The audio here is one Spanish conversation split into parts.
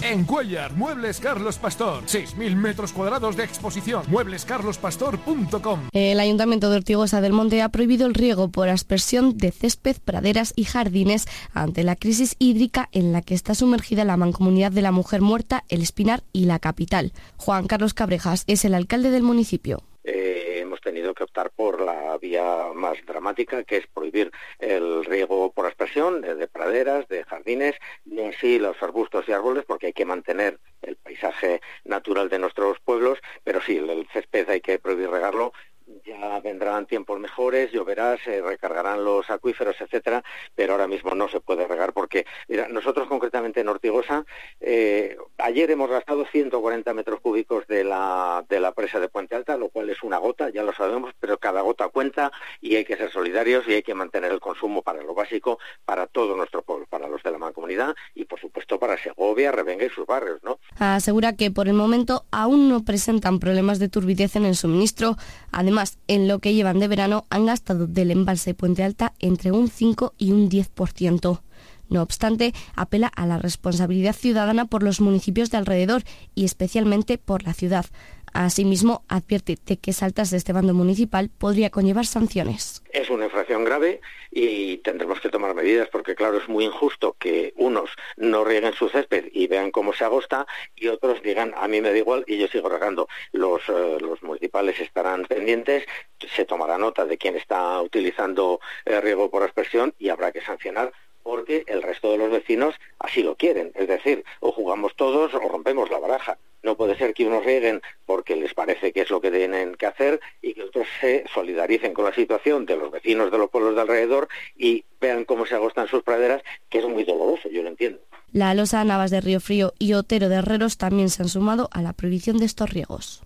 En Cuéllar, Muebles Carlos Pastor. 6.000 metros cuadrados de exposición. mueblescarlospastor.com. El Ayuntamiento de Ortigosa del Monte ha prohibido el riego por aspersión de césped, praderas y jardines ante la crisis hídrica en la que está sumergida la Mancomunidad de la Mujer Muerta, El Espinar y la capital. Juan Carlos Cabrejas es el alcalde del municipio. Hemos tenido que optar por la vía más dramática, que es prohibir el riego por aspersión de praderas, de jardines, no así los arbustos y árboles, porque hay que mantener el paisaje natural de nuestros pueblos, pero sí, el césped hay que prohibir regarlo. Ya vendrán tiempos mejores, lloverá, se recargarán los acuíferos, etcétera, pero ahora mismo no se puede regar porque, mira, nosotros concretamente en Ortigosa, ayer hemos gastado 140 metros cúbicos de la presa de Puente Alta, lo cual es una gota, ya lo sabemos, pero cada gota cuenta y hay que ser solidarios y hay que mantener el consumo para lo básico, para todo nuestro pueblo, para los de la Mancomunidad y, por supuesto, para Segovia, Revenga y sus barrios, ¿no? Asegura que por el momento aún no presentan problemas de turbidez en el suministro. Además, en lo que llevan de verano han gastado del embalse Puente Alta entre un 5 y un 10%. No obstante, apela a la responsabilidad ciudadana por los municipios de alrededor y especialmente por la ciudad. Asimismo, advierte de que saltarse este bando municipal podría conllevar sanciones. Es una infracción grave y tendremos que tomar medidas porque, claro, es muy injusto que unos no rieguen su césped y vean cómo se agosta y otros digan, a mí me da igual y yo sigo regando. Los municipales estarán pendientes, se tomará nota de quién está utilizando riego por aspersión y habrá que sancionar porque el resto de los vecinos así lo quieren. Es decir, o jugamos todos o rompemos la baraja. No puede ser que unos rieguen porque les parece que es lo que tienen que hacer y que otros se solidaricen con la situación de los vecinos de los pueblos de alrededor y vean cómo se agostan sus praderas, que es muy doloroso, yo lo entiendo. La Alosa, Navas de Río Frío y Otero de Herreros también se han sumado a la prohibición de estos riegos.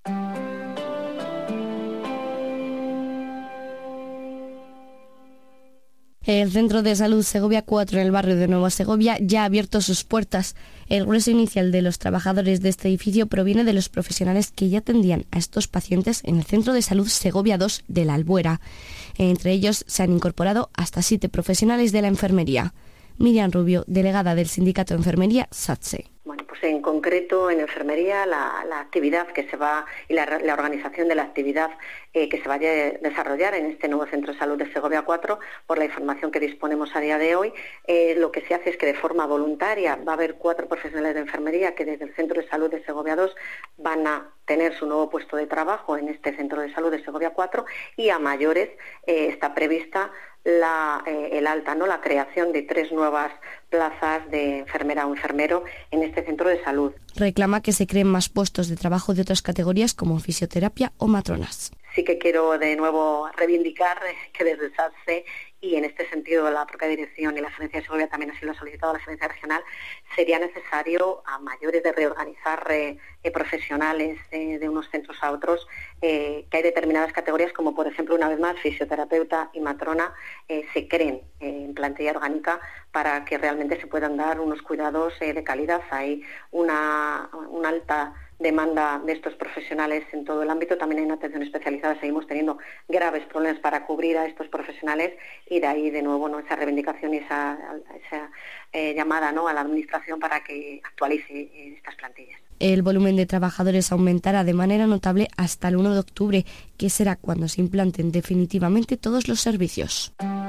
El Centro de Salud Segovia 4 en el barrio de Nueva Segovia ya ha abierto sus puertas. El grueso inicial de los trabajadores de este edificio proviene de los profesionales que ya atendían a estos pacientes en el Centro de Salud Segovia 2 de la Albuera. Entre ellos se han incorporado hasta 7 profesionales de la enfermería. Miriam Rubio, delegada del Sindicato de Enfermería SATSE. Bueno, pues en concreto en enfermería la actividad que se va y la organización de la actividad que se va a desarrollar en este nuevo Centro de Salud de Segovia 4, por la información que disponemos a día de hoy, lo que se hace es que de forma voluntaria va a haber 4 profesionales de enfermería que desde el Centro de Salud de Segovia 2 van a tener su nuevo puesto de trabajo en este Centro de Salud de Segovia 4 y a mayores está prevista el alta, ¿no? La creación de 3 nuevas plazas de enfermera o enfermero en este centro de salud. Reclama que se creen más puestos de trabajo de otras categorías como fisioterapia o matronas. Sí que quiero de nuevo reivindicar que desde SATSE y en este sentido la propia dirección y la Gerencia de Segovia también así lo ha solicitado a la Gerencia Regional, sería necesario a mayores de reorganizar profesionales de unos centros a otros, que hay determinadas categorías como por ejemplo una vez más fisioterapeuta y matrona se creen en plantilla orgánica para que realmente se puedan dar unos cuidados de calidad. Hay una alta demanda de estos profesionales en todo el ámbito, también hay una atención especializada, seguimos teniendo graves problemas para cubrir a estos profesionales y de ahí de nuevo ¿no? esa reivindicación y esa llamada ¿no? a la Administración para que actualice estas plantillas. El volumen de trabajadores aumentará de manera notable hasta el 1 de octubre, que será cuando se implanten definitivamente todos los servicios.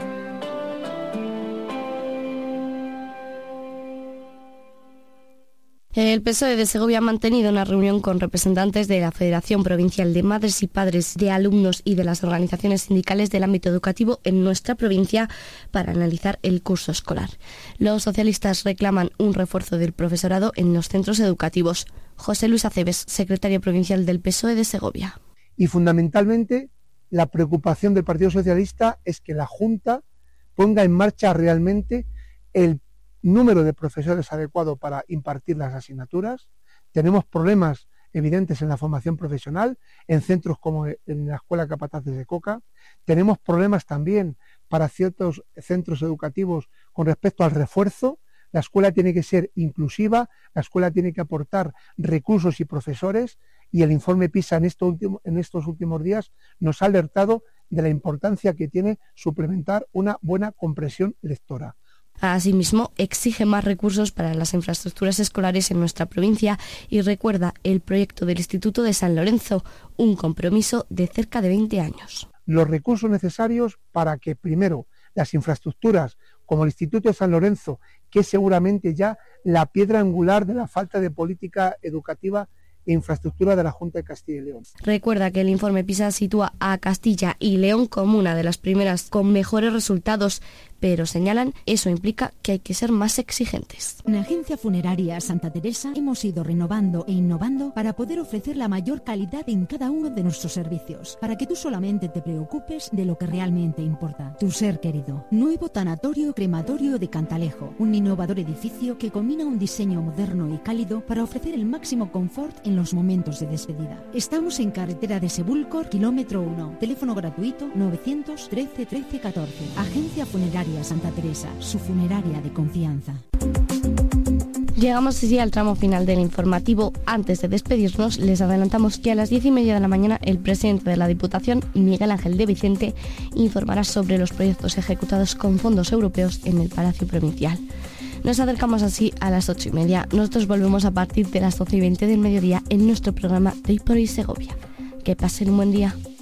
El PSOE de Segovia ha mantenido una reunión con representantes de la Federación Provincial de Madres y Padres de Alumnos y de las organizaciones sindicales del ámbito educativo en nuestra provincia para analizar el curso escolar. Los socialistas reclaman un refuerzo del profesorado en los centros educativos. José Luis Aceves, secretario provincial del PSOE de Segovia. Y fundamentalmente la preocupación del Partido Socialista es que la Junta ponga en marcha realmente el número de profesores adecuado para impartir las asignaturas. Tenemos problemas evidentes en la formación profesional, en centros como en la Escuela Capataces de Coca. Tenemos problemas también para ciertos centros educativos con respecto al refuerzo. La escuela tiene que ser inclusiva, la escuela tiene que aportar recursos y profesores, y el informe PISA en estos últimos días nos ha alertado de la importancia que tiene suplementar una buena comprensión lectora. Asimismo, exige más recursos para las infraestructuras escolares en nuestra provincia y recuerda el proyecto del Instituto de San Lorenzo, un compromiso de cerca de 20 años. Los recursos necesarios para que, primero, las infraestructuras como el Instituto de San Lorenzo, que es seguramente ya la piedra angular de la falta de política educativa e infraestructura de la Junta de Castilla y León. Recuerda que el informe PISA sitúa a Castilla y León como una de las primeras con mejores resultados, pero señalan eso implica que hay que ser más exigentes. En Agencia Funeraria Santa Teresa hemos ido renovando e innovando para poder ofrecer la mayor calidad en cada uno de nuestros servicios, para que tú solamente te preocupes de lo que realmente importa, tu ser querido. Nuevo tanatorio crematorio de Cantalejo, un innovador edificio que combina un diseño moderno y cálido para ofrecer el máximo confort en los momentos de despedida. Estamos en carretera de Sebúlcor, kilómetro 1, teléfono gratuito 913 13 14. Agencia Funeraria Santa Teresa, su funeraria de confianza. Llegamos así al tramo final del informativo. Antes de despedirnos, les adelantamos que a las 10:30 de la mañana el presidente de la Diputación, Miguel Ángel de Vicente, informará sobre los proyectos ejecutados con fondos europeos en el Palacio Provincial. Nos acercamos así a las 8:30. Nosotros volvemos a partir de las 12:20 del mediodía en nuestro programa de Hoy por Hoy Segovia. Que pasen un buen día.